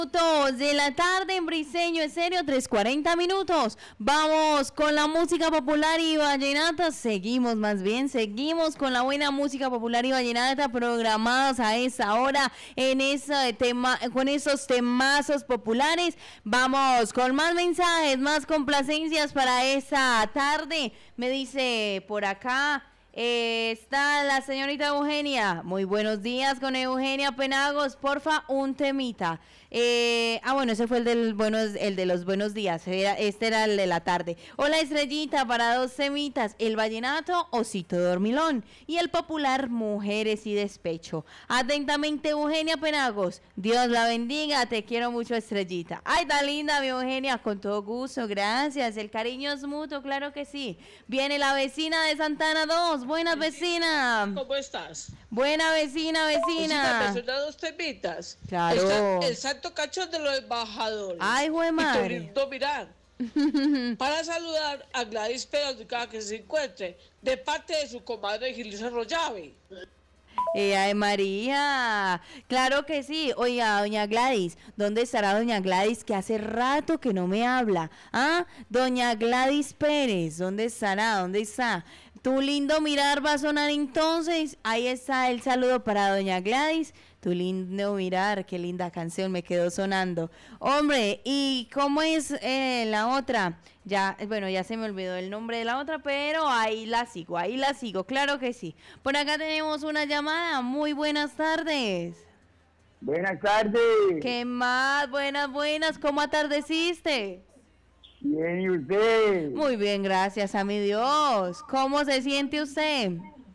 Minutos de la tarde en Briseño Estéreo, 3:40 minutos. Vamos con la música popular y vallenata. Seguimos con la buena música popular y vallenata programados a esa hora en ese tema, con esos temazos populares. Vamos con más mensajes, más complacencias para esa tarde. Me dice por acá. Está la señorita Eugenia. Muy buenos días con Eugenia Penagos. Porfa, un temita. Bueno, ese fue el de los buenos días. Este era el de la tarde. Hola, Estrellita, para 2 temitas. El vallenato, Osito Dormilón. Y el popular, Mujeres y Despecho. Atentamente, Eugenia Penagos. Dios la bendiga. Te quiero mucho, Estrellita. Ay, tan linda, mi Eugenia. Con todo gusto, gracias. El cariño es mutuo, claro que sí. Viene la vecina de Santana 2. Buenas, vecina. ¿Cómo estás? Buena vecina. Vecina, ¿te dos temitas? Claro. El santo cachón de los embajadores. Ay, güey, madre. Y te brindo mirar. Para saludar a Gladys Pérez, que se encuentre, de parte de su comadre Gilisa Rollave. Ay, María, claro que sí. Oiga, doña Gladys, ¿dónde estará doña Gladys? Que hace rato que no me habla. ¿Ah? Doña Gladys Pérez, ¿dónde estará? ¿Dónde está? Tu lindo mirar va a sonar entonces. Ahí está el saludo para doña Gladys. Tu lindo mirar, qué linda canción me quedó sonando. Hombre, ¿y cómo es la otra? Ya, bueno, ya se me olvidó el nombre de la otra, pero ahí la sigo, claro que sí. Por acá tenemos una llamada. Muy buenas tardes. Buenas tardes. ¿Qué más? Buenas, ¿cómo atardeciste? Bien, ¿y usted? Muy bien, gracias a mi Dios. ¿Cómo se siente usted?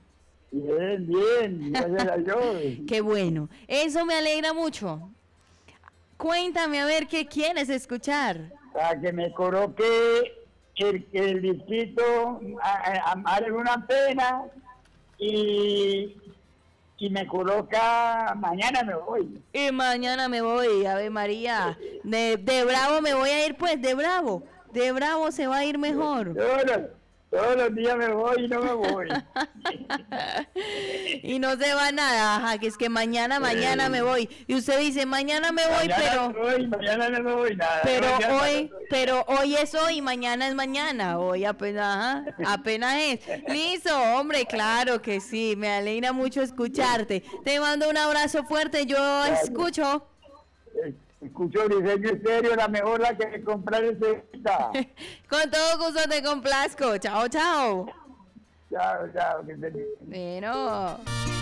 Bien, gracias a Dios. Qué bueno, eso me alegra mucho. Cuéntame, a ver, ¿qué quieres escuchar? Para que me coloque el distrito, haré una pena y me coloca Mañana me voy. Y mañana me voy, Ave María. De Bravo me voy a ir, pues, de Bravo. De Bravo se va a ir mejor. Todos los días me voy y no me voy. Y no se va nada, ajá, que es que mañana me voy. Y usted dice, mañana me voy, mañana no me voy nada. Pero hoy es hoy, mañana es mañana. Hoy apenas es. Listo, hombre, claro que sí. Me alegra mucho escucharte. Te mando un abrazo fuerte. Yo escucho. Escucho Briseño Estéreo, la mejor la que comprar ese. Con todo gusto te complazco. Chao. Chao, que se... Bueno.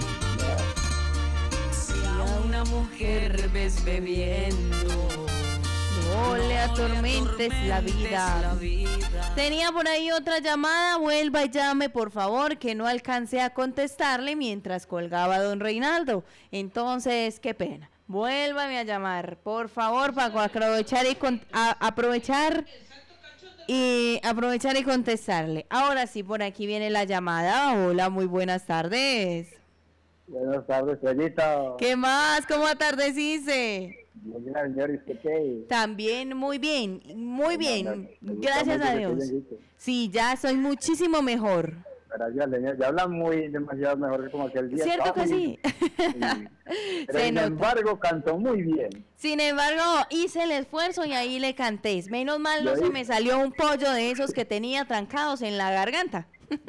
Si a una mujer ves bebiendo, no le atormentes la vida. Tenía por ahí otra llamada. Vuelva y llame, por favor, que no alcancé a contestarle mientras colgaba don Reinaldo. Entonces, qué pena. Vuélvame a llamar, por favor, para aprovechar y contestarle. Ahora sí, por aquí viene la llamada. Hola, muy buenas tardes. Buenas tardes, Felita. ¿Qué más? ¿Cómo atardeciste? Muy bien, señor, ¿qué? También muy bien. Gracias a Dios. Sí, ya soy muchísimo mejor. Gracias, señor. Ya hablan demasiado mejor como aquel día. ¿Cierto que sí? Pero sin embargo, cantó muy bien. Sin embargo, hice el esfuerzo y ahí le canté. Menos mal no se me salió un pollo de esos que tenía trancados en la garganta.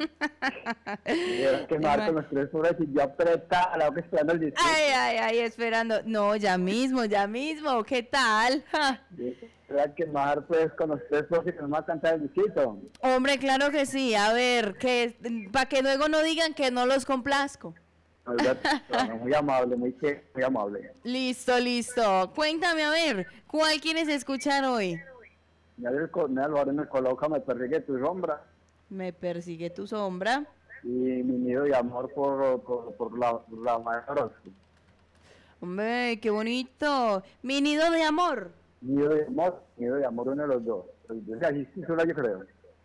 Que Marco los 3 horas y yo apretada, que esperando el disco. Ay, esperando. No, ya mismo. ¿Qué tal? ¿Verdad que Mar, pues, con los 3 horas y nos va a cantar el disquito? Hombre, claro que sí. A ver, para que luego no digan que no los complazco. Muy amable, muy amable. Listo. Cuéntame, a ver, ¿cuál quieres escuchar hoy? Ya el Álvaro me coloca, me persigue tu sombra. Me persigue tu sombra. Y mi nido de amor por la Maestra Orozco. Hombre, qué bonito. Mi nido de amor. Nido de amor, uno de los dos. Así sola, yo creo.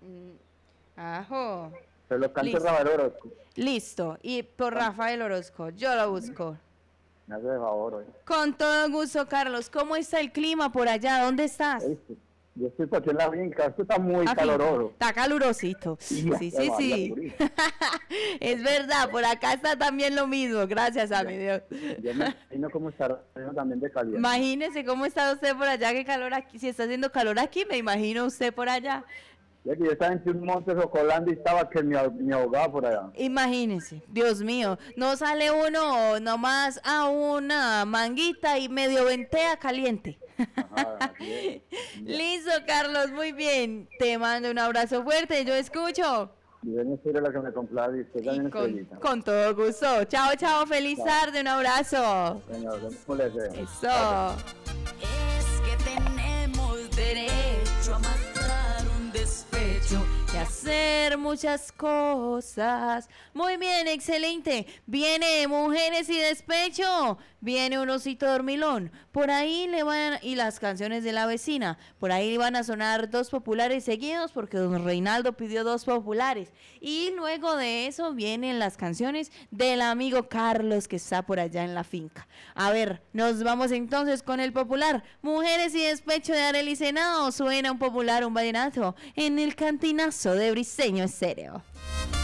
Ajo. Se lo canta Rafael Orozco. Listo, y por Rafael Orozco, yo lo busco. Me hace de favor hoy. Con todo gusto, Carlos. ¿Cómo está el clima por allá? ¿Dónde estás? Yo estoy por aquí en la finca, esto está muy Ah, caloroso. está calurosito. Sí, sí, sí. Es verdad, por acá está también lo mismo, gracias a mi Dios. Yo me imagino cómo estará también de caliente. Imagínese cómo está usted por allá, qué calor aquí. Si está haciendo calor aquí, me imagino usted por allá. Ya que yo estaba en un monte socolando y estaba que me ahogaba por allá. Imagínese, Dios mío, no sale uno nomás a una manguita y medio ventea caliente. Ajá, así es. Listo, Carlos, muy bien. Te mando un abrazo fuerte, yo escucho. Y ven a la que me complace y usted también Y estrellita. con todo gusto. Chao, chao, feliz tarde, un abrazo. Señor, ¿cómo le deseo? Eso. Es que tenemos derecho a matar un despecho. Y hacer muchas cosas. Muy bien, excelente. Viene Mujeres y Despecho. Viene Un Osito Dormilón. Por ahí le van, y las canciones de la vecina. Por ahí van a sonar dos populares seguidos porque don Reinaldo pidió dos populares. Y luego de eso vienen las canciones del amigo Carlos que está por allá en la finca. A ver, nos vamos entonces con el popular. Mujeres y Despecho de Arely Senado. Suena un popular, un vallenato en el cantinazo de Briseño Estéreo.